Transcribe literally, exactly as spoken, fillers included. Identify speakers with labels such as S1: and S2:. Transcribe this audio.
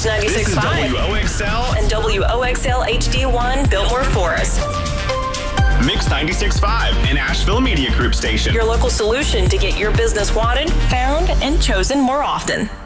S1: Mix ninety-six point five.
S2: This is W O X L
S1: and W O X L H D one, Biltmore Forest.
S2: Mix ninety-six point five, an Asheville Media Group station.
S1: Your local solution to get your business wanted, found, and chosen more often.